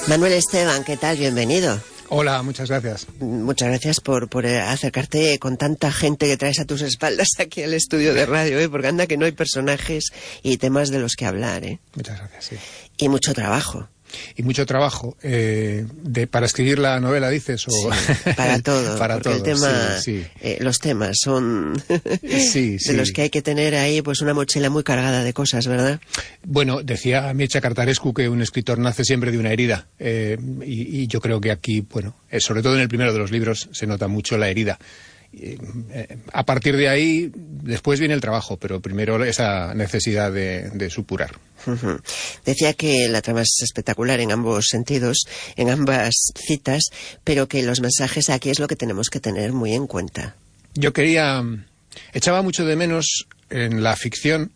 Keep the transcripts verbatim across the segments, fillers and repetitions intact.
Manuel Esteban, ¿qué tal? Bienvenido. Hola, muchas gracias. Muchas gracias por, por acercarte con tanta gente que traes a tus espaldas aquí al estudio de radio, ¿eh? Porque anda que no hay personajes y temas de los que hablar, ¿eh? Muchas gracias, sí. Y mucho trabajo. Y mucho trabajo eh, de, para escribir la novela, dices, o sí, para todo, para porque todo, el tema, sí, sí. Eh, los temas son sí, de sí. los que hay que tener ahí pues una mochila muy cargada de cosas, ¿verdad? Bueno, decía Mircea Cartarescu que un escritor nace siempre de una herida, eh, y, y yo creo que aquí, bueno, eh, sobre todo en el primero de los libros se nota mucho la herida. Eh, eh, a partir de ahí, después viene el trabajo, pero primero esa necesidad de, de supurar. Uh-huh. Decía que la trama es espectacular en ambos sentidos, en ambas citas, pero que los mensajes aquí es lo que tenemos que tener muy en cuenta. Yo quería... Echaba mucho de menos en la ficción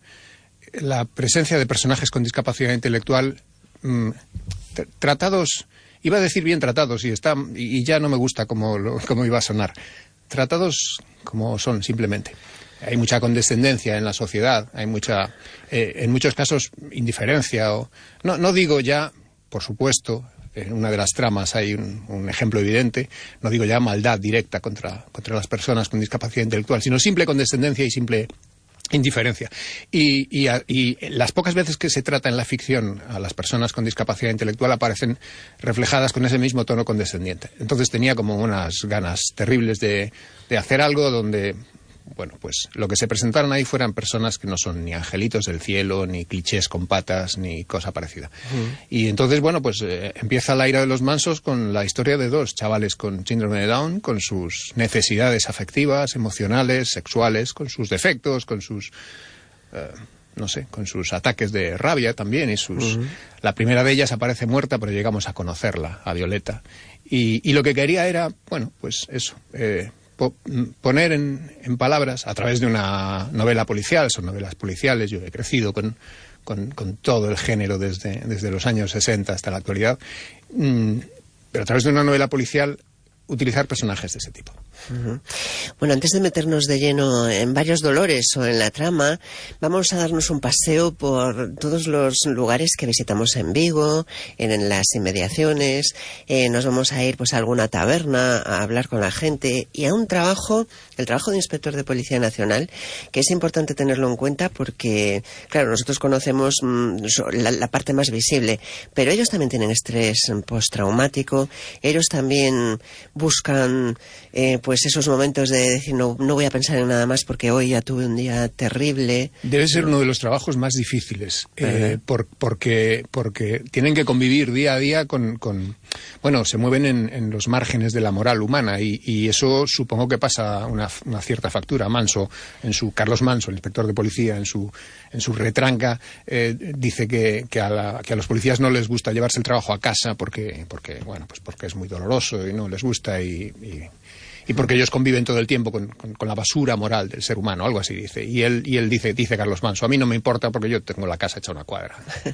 la presencia de personajes con discapacidad intelectual mmm, tratados... Iba a decir bien tratados, y, está, y ya no me gusta cómo, lo, cómo iba a sonar. Tratados como son, simplemente. Hay mucha condescendencia en la sociedad, hay mucha, eh, en muchos casos, indiferencia. O, no, no digo ya, por supuesto, en una de las tramas hay un, un ejemplo evidente, no digo ya maldad directa contra, contra las personas con discapacidad intelectual, sino simple condescendencia y simple indiferencia. Y, y, y las pocas veces que se trata en la ficción a las personas con discapacidad intelectual aparecen reflejadas con ese mismo tono condescendiente. Entonces tenía como unas ganas terribles de, de hacer algo donde, bueno, pues lo que se presentaron ahí fueran personas que no son ni angelitos del cielo, ni clichés con patas, ni cosa parecida. Uh-huh. Y entonces, bueno, pues eh, empieza la ira de los mansos con la historia de dos chavales con síndrome de Down, con sus necesidades afectivas, emocionales, sexuales, con sus defectos, con sus... Eh, no sé, con sus ataques de rabia también y sus... Uh-huh. La primera de ellas aparece muerta, pero llegamos a conocerla, a Violeta. Y, y lo que quería era, bueno, pues eso... Eh, poner en, en palabras, a través de una novela policial, son novelas policiales, yo he crecido con, con, con todo el género desde, desde los años sesenta hasta la actualidad, mmm, pero a través de una novela policial utilizar personajes de ese tipo. Uh-huh. Bueno, antes de meternos de lleno en varios dolores o en la trama, vamos a darnos un paseo por todos los lugares que visitamos en Vigo, en, en las inmediaciones, eh, nos vamos a ir pues a alguna taberna, a hablar con la gente y a un trabajo, el trabajo de inspector de Policía Nacional, que es importante tenerlo en cuenta porque, claro, nosotros conocemos mmm, la, la parte más visible, pero ellos también tienen estrés postraumático, ellos también buscan eh, pues esos momentos de decir no, no voy a pensar en nada más porque hoy ya tuve un día terrible. Debe ser uno de los trabajos más difíciles eh, por, porque, porque tienen que convivir día a día con... con bueno, se mueven en, en los márgenes de la moral humana y, y eso supongo que pasa una, una cierta factura. Manso, en su Carlos Manso, el inspector de policía, en su, en su retranca, eh, dice que, que, a la, que a los policías no les gusta llevarse el trabajo a casa porque, porque, bueno, pues porque es muy doloroso y no les gusta y... y y porque ellos conviven todo el tiempo con, con, con la basura moral del ser humano, algo así dice. Y él, y él dice, dice Carlos Manso, a mí no me importa porque yo tengo la casa hecha una cuadra.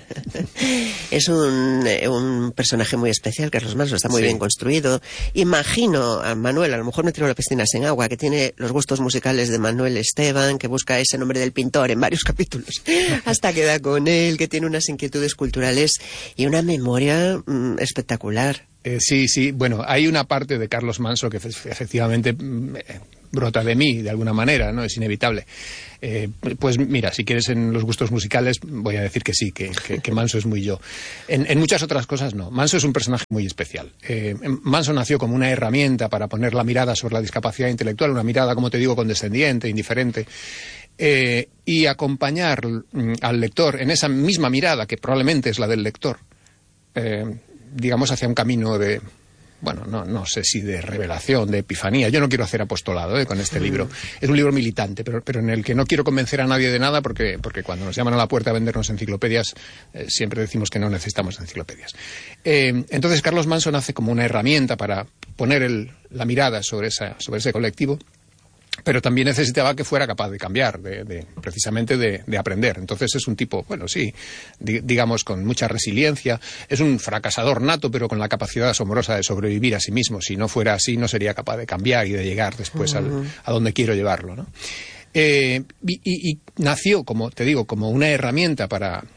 Es un, un personaje muy especial, Carlos Manso, está muy sí. bien construido. Imagino a Manuel, a lo mejor me tiro la piscina sin agua, que tiene los gustos musicales de Manuel Esteban, que busca ese nombre del pintor en varios capítulos, hasta que da con él, que tiene unas inquietudes culturales y una memoria mmm, espectacular. Eh, sí, sí, bueno, hay una parte de Carlos Manso que efectivamente eh, brota de mí, de alguna manera, ¿no? Es inevitable. Eh, pues mira, si quieres en los gustos musicales, voy a decir que sí, que, que, que Manso es muy yo. En, en muchas otras cosas no. Manso es un personaje muy especial. Eh, Manso nació como una herramienta para poner la mirada sobre la discapacidad intelectual, una mirada, como te digo, condescendiente, indiferente. Eh, y acompañar mm, al lector en esa misma mirada, que probablemente es la del lector, eh, digamos, hacia un camino de, bueno, no, no sé si de revelación, de epifanía. Yo no quiero hacer apostolado ¿eh? con este libro. Es un libro militante, pero, pero en el que no quiero convencer a nadie de nada porque, porque cuando nos llaman a la puerta a vendernos enciclopedias, eh, siempre decimos que no necesitamos enciclopedias. Eh, entonces, Carlos Manso nace como una herramienta para poner el, la mirada sobre, esa, sobre ese colectivo, pero también necesitaba que fuera capaz de cambiar, de, de, precisamente de, de aprender. Entonces es un tipo, bueno, sí, di, digamos, con mucha resiliencia. Es un fracasador nato, pero con la capacidad asombrosa de sobrevivir a sí mismo. Si no fuera así, no sería capaz de cambiar y de llegar después uh-huh. al, a donde quiero llevarlo, ¿no? Eh, y, y, y nació, como te digo, como una herramienta para...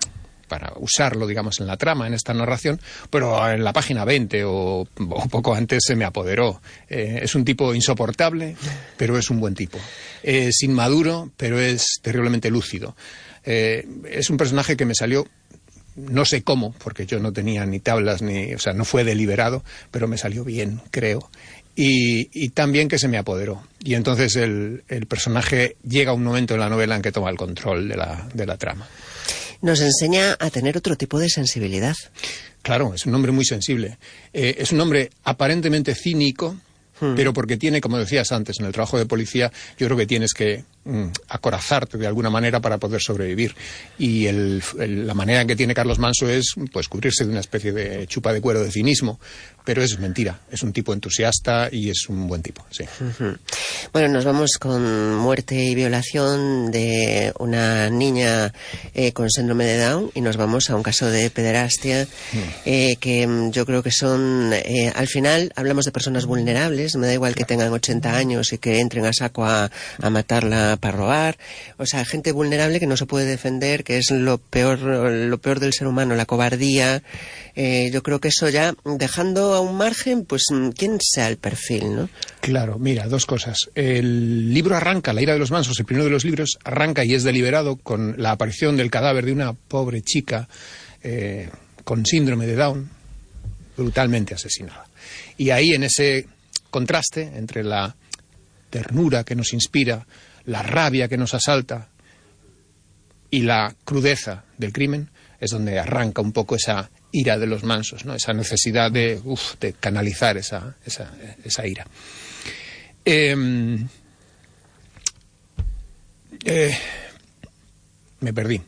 para usarlo, digamos, en la trama, en esta narración, pero en la página veinte o, o poco antes se me apoderó. Eh, es un tipo insoportable, pero es un buen tipo. Es inmaduro, pero es terriblemente lúcido. Eh, es un personaje que me salió, no sé cómo, porque yo no tenía ni tablas, ni, o sea, no fue deliberado, pero me salió bien, creo. Y, y también que se me apoderó. Y entonces el, el personaje llega a un momento en la novela en que toma el control de la, de la trama. Nos enseña a tener otro tipo de sensibilidad. Claro, es un hombre muy sensible. Eh, es un hombre aparentemente cínico, hmm. pero porque tiene, como decías antes, en el trabajo de policía, yo creo que tienes que mm, acorazarte de alguna manera para poder sobrevivir. Y el, el, la manera en que tiene Carlos Manso es pues cubrirse de una especie de chupa de cuero de cinismo. Pero es mentira, es un tipo entusiasta y es un buen tipo, sí. Uh-huh. Bueno, nos vamos con muerte y violación de una niña eh, con síndrome de Down y nos vamos a un caso de pederastia uh-huh. eh, que yo creo que son, eh, al final hablamos de personas vulnerables, me da igual que tengan ochenta años y que entren a saco a, a matarla para robar, o sea, gente vulnerable que no se puede defender, que es lo peor, lo peor del ser humano, la cobardía. Eh, yo creo que eso ya, dejando a un margen, pues quién sea el perfil, ¿no? Claro, mira, dos cosas. El libro arranca, La ira de los mansos, el primero de los libros, arranca y es deliberado con la aparición del cadáver de una pobre chica eh, con síndrome de Down, brutalmente asesinada. Y ahí, en ese contraste entre la ternura que nos inspira, la rabia que nos asalta y la crudeza del crimen, es donde arranca un poco esa ira de los mansos, ¿no? Esa necesidad de, uf, de canalizar esa, esa, esa ira. Eh, eh, me perdí.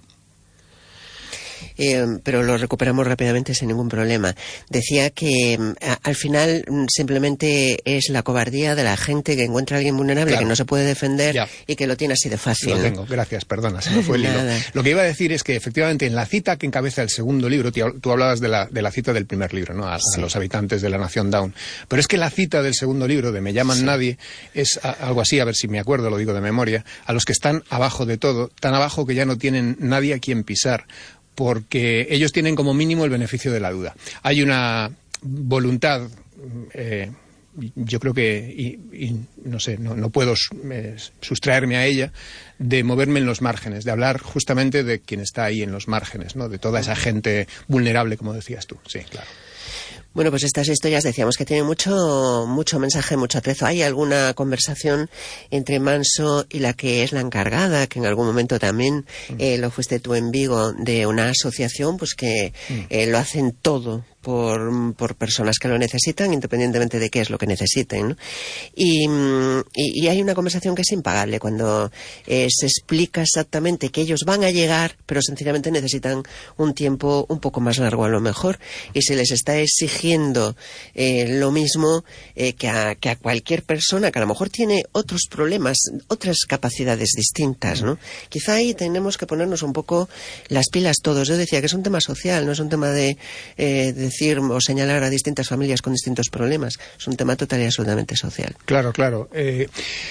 Eh, pero lo recuperamos rápidamente sin ningún problema. Decía que a, al final simplemente es la cobardía de la gente que encuentra a alguien vulnerable, claro, que no se puede defender ya, y que lo tiene así de fácil. Lo tengo, gracias, perdona, se me fue el hilo. Lo que iba a decir es que efectivamente en la cita que encabeza el segundo libro, tú hablabas de la, de la cita del primer libro, ¿no? A, sí. a los habitantes de la nación Down. Pero es que la cita del segundo libro, de Me llaman sí. nadie, es a, algo así, a ver si me acuerdo, lo digo de memoria, a los que están abajo de todo, tan abajo que ya no tienen nadie a quien pisar, porque ellos tienen como mínimo el beneficio de la duda. Hay una voluntad, eh, yo creo que, y, y, no sé, no, no puedo eh, sustraerme a ella, de moverme en los márgenes, de hablar justamente de quien está ahí en los márgenes, ¿no? De toda esa gente vulnerable, como decías tú. Sí, claro. Bueno, pues estas historias decíamos que tienen mucho mucho mensaje, mucho atrezo. ¿Hay alguna conversación entre Manso y la que es la encargada, que en algún momento también mm. eh, lo fuiste tú en Vigo, de una asociación pues que mm. eh, lo hacen todo por, por personas que lo necesitan, independientemente de qué es lo que necesiten, ¿no? Y, y, y hay una conversación que es impagable, cuando eh, se explica exactamente que ellos van a llegar, pero sencillamente necesitan un tiempo un poco más largo a lo mejor, y se les está exigiendo eh, lo mismo eh, que, a, que a cualquier persona que a lo mejor tiene otros problemas, otras capacidades distintas, ¿no? Quizá ahí tenemos que ponernos un poco las pilas todos. Yo decía que es un tema social, no es un tema de, eh, de decir o señalar a distintas familias con distintos problemas. Es un tema total y absolutamente social. Claro, claro. Eh,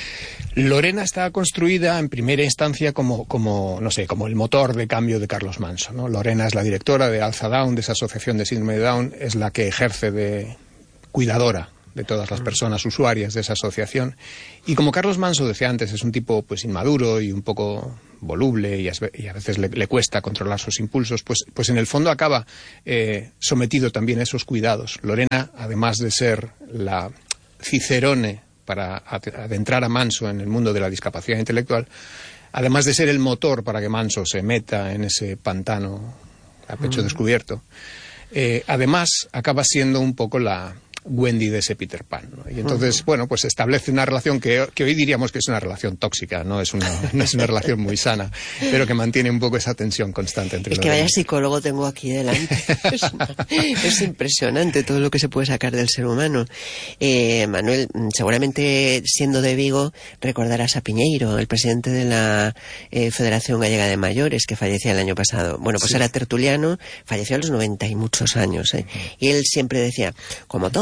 Lorena está construida en primera instancia como, como, no sé, como el motor de cambio de Carlos Manso, ¿no? Lorena es la directora de Alza Down, de esa asociación de síndrome de Down, es la que ejerce de cuidadora de todas las personas usuarias de esa asociación. Y como Carlos Manso decía antes, es un tipo pues inmaduro y un poco voluble y a, y a veces le, le cuesta controlar sus impulsos, pues, pues en el fondo acaba eh, sometido también a esos cuidados. Lorena, además de ser la cicerone para adentrar a Manso en el mundo de la discapacidad intelectual, además de ser el motor para que Manso se meta en ese pantano a pecho mm. descubierto, eh, además acaba siendo un poco la Wendy de ese Peter Pan, ¿no? Y entonces, uh-huh. bueno, pues establece una relación que, que hoy diríamos que es una relación tóxica, no es una, no es una relación muy sana, pero que mantiene un poco esa tensión constante entre los dos. Es que vaya psicólogo tengo aquí delante. Es, una, es impresionante todo lo que se puede sacar del ser humano. Eh, Manuel, seguramente siendo de Vigo recordarás a Piñeiro, el presidente de la eh, Federación Gallega de Mayores, que fallecía el año pasado. Bueno, pues sí. Era tertuliano, falleció a los noventa y muchos años, ¿eh? Uh-huh. Y él siempre decía, como todo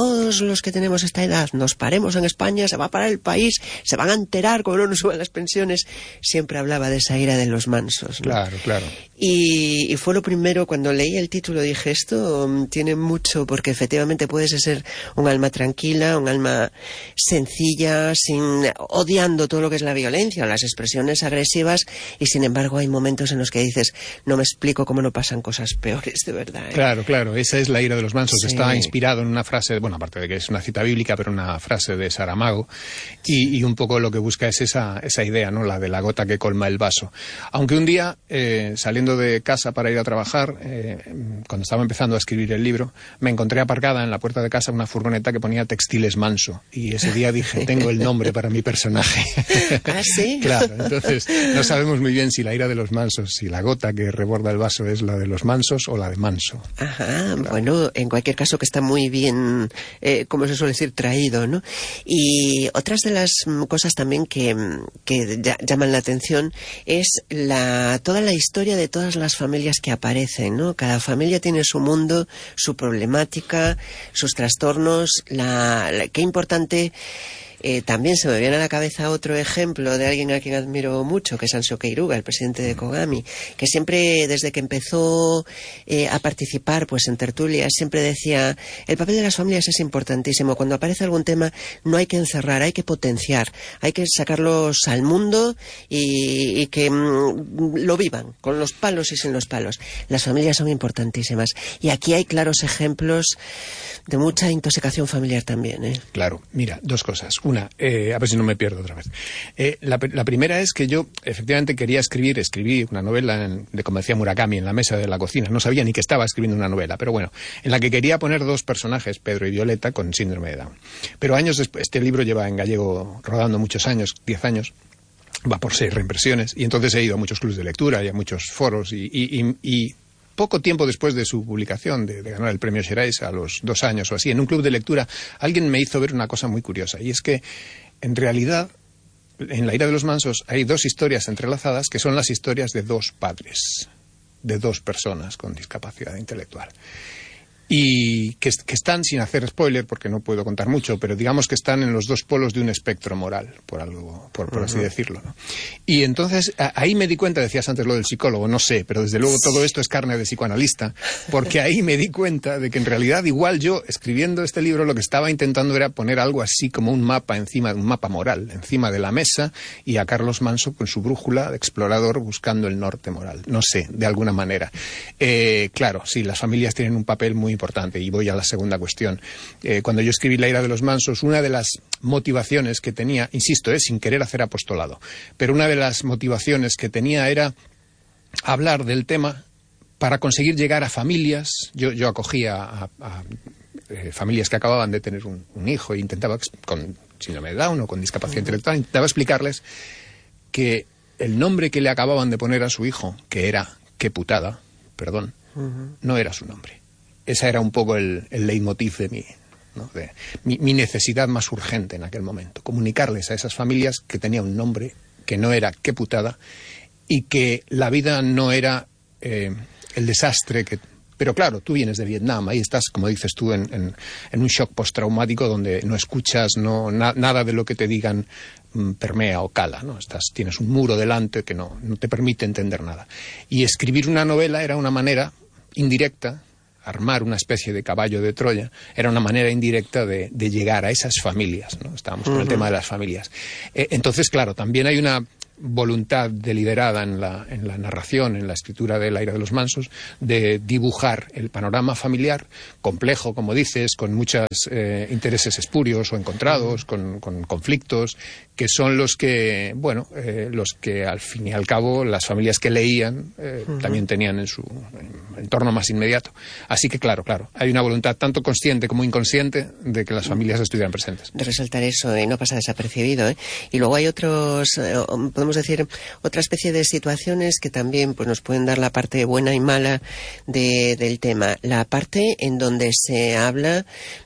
todos los que tenemos esta edad nos paremos en España, se va a parar el país, se van a enterar como no nos suban las pensiones. Siempre hablaba de esa ira de los mansos, ¿no? Claro, claro. Y, y fue lo primero, cuando leí el título dije, esto um, tiene mucho, porque efectivamente puedes ser un alma tranquila, un alma sencilla, sin odiando todo lo que es la violencia o las expresiones agresivas, y sin embargo hay momentos en los que dices, no me explico cómo no pasan cosas peores, de verdad, ¿eh? Claro, claro, esa es la ira de los mansos. Sí. Está inspirado en una frase, bueno, aparte de que es una cita bíblica, pero una frase de Saramago, y, y un poco lo que busca es esa, esa idea, ¿no? La de la gota que colma el vaso. Aunque un día, eh, saliendo de casa para ir a trabajar, eh, cuando estaba empezando a escribir el libro, me encontré aparcada en la puerta de casa una furgoneta que ponía Textiles Manso, y ese día dije, tengo el nombre para mi personaje. ¿Ah, sí? Claro, entonces no sabemos muy bien si la ira de los mansos, si la gota que reborda el vaso es la de los mansos o la de Manso. Ajá, claro. Bueno, en cualquier caso que está muy bien, eh, como se suele decir, traído, ¿no? Y otras de las mm, cosas también que, que ya, llaman la atención es la, toda la historia de todas las familias que aparecen, ¿no? Cada familia tiene su mundo, su problemática, sus trastornos, la, la qué importante. Eh, también se me viene a la cabeza otro ejemplo de alguien a quien admiro mucho, que es Ansio Keiruga, el presidente de Kogami, que siempre, desde que empezó eh, a participar pues en tertulias, siempre decía, el papel de las familias es importantísimo. Cuando aparece algún tema no hay que encerrar, hay que potenciar, hay que sacarlos al mundo y, y que mm, lo vivan, con los palos y sin los palos. Las familias son importantísimas. Y aquí hay claros ejemplos de mucha intoxicación familiar también, ¿eh? Claro, mira, dos cosas. Una, eh, a ver si no me pierdo otra vez. Eh, la, la primera es que yo efectivamente quería escribir, escribí una novela en, de, como decía Murakami, en la mesa de la cocina. No sabía ni que estaba escribiendo una novela, pero bueno, en la que quería poner dos personajes, Pedro y Violeta, con síndrome de Down. Pero años después, este libro lleva en gallego rodando muchos años, diez años, va por seis reimpresiones, y entonces he ido a muchos clubes de lectura y a muchos foros y... y, y, y poco tiempo después de su publicación, de, de ganar el premio Xerais, a los dos años o así, en un club de lectura, alguien me hizo ver una cosa muy curiosa, y es que, en realidad, en La ira de los mansos hay dos historias entrelazadas que son las historias de dos padres, de dos personas con discapacidad intelectual. Y que, que están, sin hacer spoiler, porque no puedo contar mucho, pero digamos que están en los dos polos de un espectro moral, por algo, por, por uh-huh. así decirlo, ¿no? Y entonces, a, ahí me di cuenta, decías antes lo del psicólogo, no sé, pero desde luego todo esto es carne de psicoanalista, porque ahí me di cuenta de que en realidad igual yo, escribiendo este libro, lo que estaba intentando era poner algo así como un mapa encima, un mapa moral, encima de la mesa, y a Carlos Manso con su brújula de explorador buscando el norte moral, no sé, de alguna manera. Eh, claro, sí, las familias tienen un papel muy importante, y voy a la segunda cuestión. Eh, cuando yo escribí La ira de los mansos, una de las motivaciones que tenía, insisto, eh, sin querer hacer apostolado, pero una de las motivaciones que tenía era hablar del tema para conseguir llegar a familias. Yo, yo acogía a, a, a eh, familias que acababan de tener un, un hijo e intentaba, con síndrome de Down o con discapacidad uh-huh. intelectual, intentaba explicarles que el nombre que le acababan de poner a su hijo, que era qué putada, perdón, uh-huh. no era su nombre. Esa era un poco el, el leitmotiv de, mi, ¿no? de mi, mi necesidad más urgente en aquel momento. Comunicarles a esas familias que tenía un nombre, que no era qué putada, y que la vida no era eh, el desastre que... Pero claro, tú vienes de Vietnam, ahí estás, como dices tú, en, en, en un shock postraumático donde no escuchas, no, na, nada de lo que te digan mm, permea o cala, ¿no? Estás, tienes un muro delante que no, no te permite entender nada. Y escribir una novela era una manera indirecta, armar una especie de caballo de Troya, era una manera indirecta de, de llegar a esas familias, ¿no? Estábamos con uh-huh. el tema de las familias. Eh, entonces, claro, también hay una voluntad deliberada en la, en la narración, en la escritura de La ira de los mansos, de dibujar el panorama familiar, complejo, como dices, con muchos eh, intereses espurios o encontrados, con, con conflictos, que son los que, bueno, eh, los que al fin y al cabo las familias que leían eh, uh-huh. también tenían en su entorno más inmediato. Así que, claro, claro, hay una voluntad tanto consciente como inconsciente de que las familias estuvieran presentes. De resaltar eso y no pasa desapercibido, ¿eh? Y luego hay otros, eh, podemos podemos decir, otra especie de situaciones que también pues nos pueden dar la parte buena y mala de, del tema. La parte en donde se habla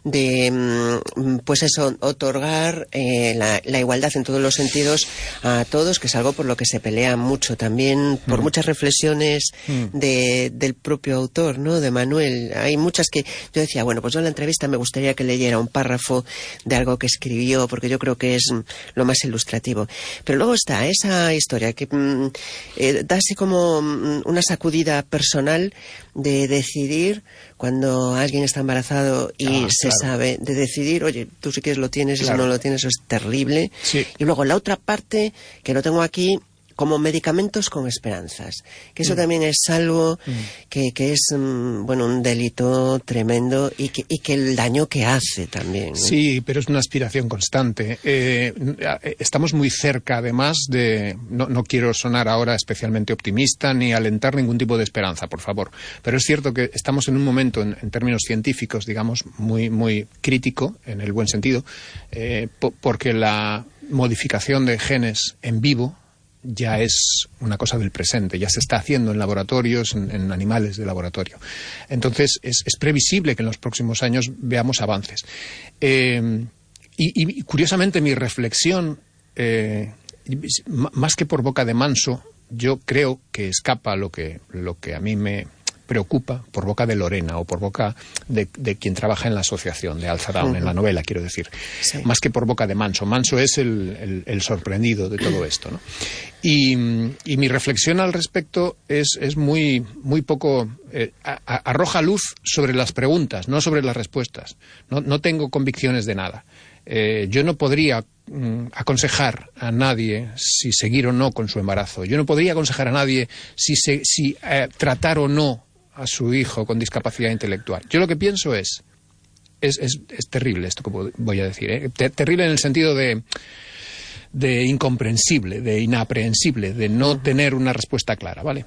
de, pues eso, otorgar eh, la, la igualdad en todos los sentidos a todos, que es algo por lo que se pelea mucho también, por mm. muchas reflexiones mm. de, del propio autor, ¿no?, de Manuel. Hay muchas que yo decía, bueno, pues yo en la entrevista me gustaría que leyera un párrafo de algo que escribió, porque yo creo que es lo más ilustrativo. Pero luego está esa historia que mm, eh, da así como mm, una sacudida personal de decidir cuando alguien está embarazado y ah, se claro. sabe, de decidir, oye, tú si quieres lo tienes y claro. si no lo tienes, eso es terrible. Sí. Y luego la otra parte, que lo tengo aquí, como medicamentos con esperanzas, que eso mm. también es algo mm. que, que es um, bueno, un delito tremendo y que, y que el daño que hace también, ¿no? Sí, pero es una aspiración constante. Eh, estamos muy cerca, además, de... No, no quiero sonar ahora especialmente optimista ni alentar ningún tipo de esperanza, por favor, pero es cierto que estamos en un momento, en, en términos científicos, digamos, muy, muy crítico, en el buen sentido, eh, po- porque la modificación de genes en vivo ya es una cosa del presente, ya se está haciendo en laboratorios, en, en animales de laboratorio. Entonces, es, es previsible que en los próximos años veamos avances. Eh, y, y, curiosamente, mi reflexión, eh, más que por boca de Manso, yo creo que escapa lo que, lo que a mí me preocupa por boca de Lorena o por boca de, de quien trabaja en la asociación de Alza Down, uh-huh. en la novela, quiero decir, sí. más que por boca de Manso. Manso es el, el, el sorprendido de todo esto, ¿no? Y, y mi reflexión al respecto es, es muy, muy poco... Eh, a, a, arroja luz sobre las preguntas, no sobre las respuestas. No, no tengo convicciones de nada. Eh, yo no podría mm, aconsejar a nadie si seguir o no con su embarazo. Yo no podría aconsejar a nadie si, se, si eh, tratar o no a su hijo con discapacidad intelectual. Yo lo que pienso es, es, es, es terrible esto que voy a decir, ¿eh? Ter- terrible en el sentido de, de incomprensible, de inaprehensible, de no tener una respuesta clara, ¿vale?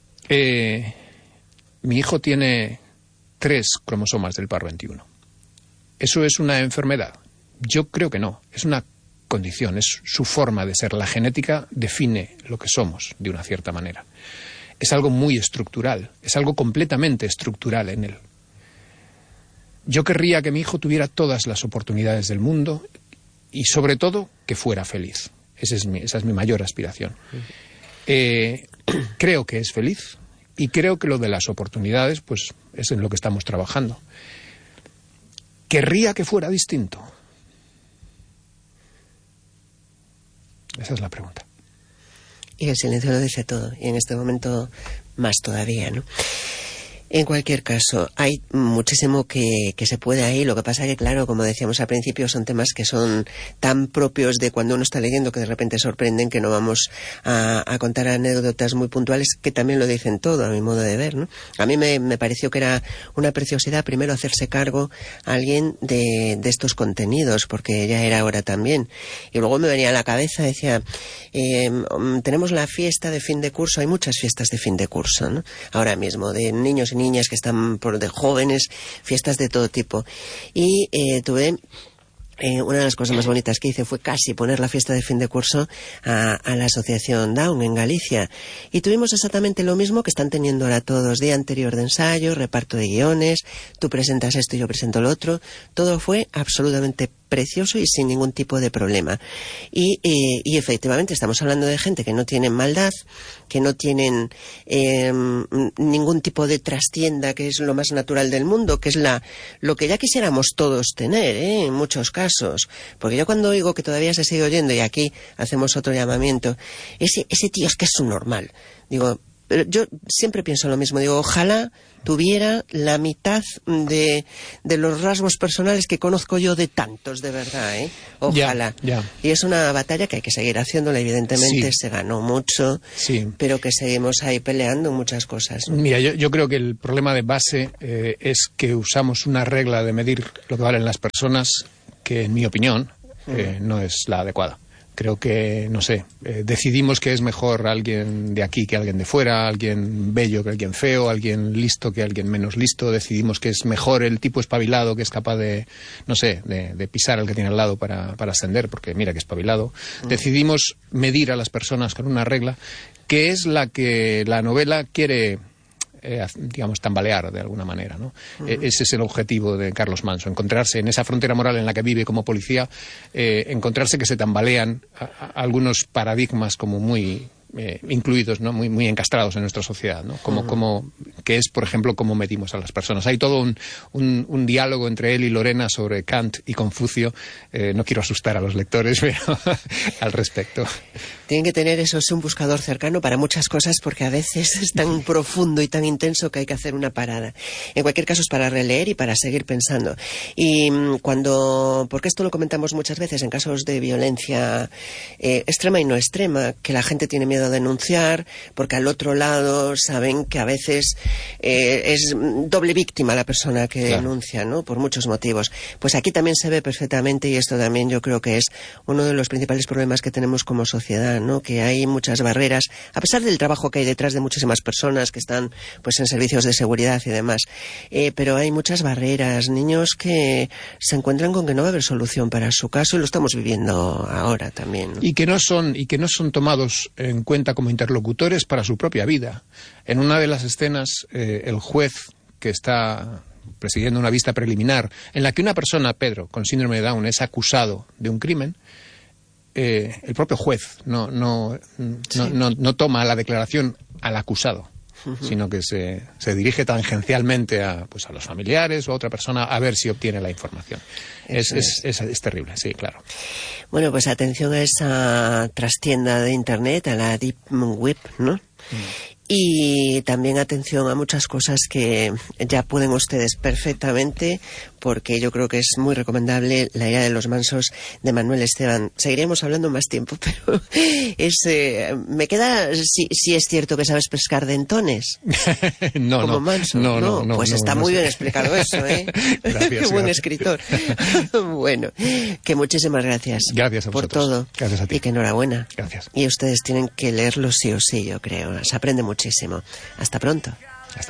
Eh, mi hijo tiene tres cromosomas del par veintiuno. ¿Eso es una enfermedad? Yo creo que no. Es una condición, es su forma de ser. La genética define lo que somos de una cierta manera. Es algo muy estructural, es algo completamente estructural en él. Yo querría que mi hijo tuviera todas las oportunidades del mundo y, sobre todo, que fuera feliz. Esa es mi, esa es mi mayor aspiración. Eh, creo que es feliz y creo que lo de las oportunidades, pues, es en lo que estamos trabajando. ¿Querría que fuera distinto? Esa es la pregunta. Y el silencio lo dice todo, y en este momento más todavía, ¿no? En cualquier caso, hay muchísimo que, que se puede ahí. Lo que pasa que, claro, como decíamos al principio, son temas que son tan propios de cuando uno está leyendo que de repente sorprenden, que no vamos a, a contar anécdotas muy puntuales que también lo dicen todo, a mi modo de ver, ¿no? A mí me, me pareció que era una preciosidad primero hacerse cargo a alguien de, de estos contenidos, porque ya era hora también. Y luego me venía a la cabeza, decía, eh, tenemos la fiesta de fin de curso, hay muchas fiestas de fin de curso, ¿no? Ahora mismo, de niños y niñas que están por de jóvenes, fiestas de todo tipo. Y eh, tuve eh, una de las cosas más bonitas que hice fue casi poner la fiesta de fin de curso a, a la asociación Down en Galicia. Y tuvimos exactamente lo mismo que están teniendo ahora todos, día anterior de ensayo, reparto de guiones, tú presentas esto y yo presento lo otro. Todo fue absolutamente precioso y sin ningún tipo de problema. Y, eh, y efectivamente estamos hablando de gente que no tienen maldad, que no tienen eh, ningún tipo de trastienda, que es lo más natural del mundo, que es la lo que ya quisiéramos todos tener, ¿eh? En muchos casos. Porque yo cuando oigo que todavía se sigue oyendo, y aquí hacemos otro llamamiento, ese, ese tío es que es un normal. Digo, pero yo siempre pienso lo mismo, digo, ojalá tuviera la mitad de, de los rasgos personales que conozco yo de tantos, de verdad, ¿eh? Ojalá. Ya, ya. Y es una batalla que hay que seguir haciéndola, evidentemente, sí. Se ganó mucho, sí. Pero que seguimos ahí peleando en muchas cosas, ¿no? Mira, yo, yo creo que el problema de base eh, es que usamos una regla de medir lo que valen las personas que, en mi opinión, eh, mm. no es la adecuada. Creo que, no sé, eh, decidimos que es mejor alguien de aquí que alguien de fuera, alguien bello que alguien feo, alguien listo que alguien menos listo. Decidimos que es mejor el tipo espabilado que es capaz de, no sé, de, de pisar al que tiene al lado para, para ascender, porque mira que espabilado. Mm. Decidimos medir a las personas con una regla que es la que la novela quiere... Eh, digamos, tambalear de alguna manera, ¿no? Uh-huh. Eh, ese es el objetivo de Carlos Manso, encontrarse en esa frontera moral en la que vive como policía, eh, encontrarse que se tambalean a, a algunos paradigmas como muy... Eh, incluidos, ¿no? muy, muy encastrados en nuestra sociedad, ¿no? Como, uh-huh. como, que es, por ejemplo, cómo medimos a las personas. Hay todo un, un, un diálogo entre él y Lorena sobre Kant y Confucio. Eh, no quiero asustar a los lectores, pero al respecto. Tienen que tener, eso, es un buscador cercano para muchas cosas, porque a veces es tan profundo y tan intenso que hay que hacer una parada. En cualquier caso es para releer y para seguir pensando. Y cuando, porque esto lo comentamos muchas veces en casos de violencia eh, extrema y no extrema, que la gente tiene miedo a denunciar, porque al otro lado saben que a veces eh, es doble víctima la persona que claro. denuncia, ¿no? Por muchos motivos. Pues aquí también se ve perfectamente, y esto también yo creo que es uno de los principales problemas que tenemos como sociedad, ¿no? Que hay muchas barreras, a pesar del trabajo que hay detrás de muchísimas personas que están pues en servicios de seguridad y demás, eh, pero hay muchas barreras, niños que se encuentran con que no va a haber solución para su caso, y lo estamos viviendo ahora también, ¿no? Y que no son, y que no son tomados en cuenta como interlocutores para su propia vida. En una de las escenas, eh, el juez que está presidiendo una vista preliminar en la que una persona, Pedro, con síndrome de Down, es acusado de un crimen, eh, el propio juez no, no, sí. no, no, no toma la declaración al acusado, uh-huh. sino que se, se dirige tangencialmente a, pues, a los familiares o a otra persona a ver si obtiene la información. Es, es, es, es terrible, sí, claro. Bueno, pues atención a esa trastienda de Internet, a la Deep Web, ¿no? Mm. Y también atención a muchas cosas que ya pueden ustedes perfectamente, porque yo creo que es muy recomendable La ira de los mansos de Manuel Esteban. Seguiremos hablando más tiempo, pero es, eh, me queda si, si es cierto que sabes pescar dentones. no, como no, Manso. No, no, no. Pues no, está no, muy no bien sé. explicado eso, ¿eh? Gracias, Qué buen gracias. escritor. Bueno, que muchísimas gracias. Gracias a por vosotros. todo. Gracias a ti. Y que enhorabuena. Gracias. Y ustedes tienen que leerlo sí o sí, yo creo. Se aprende muchísimo. Hasta pronto.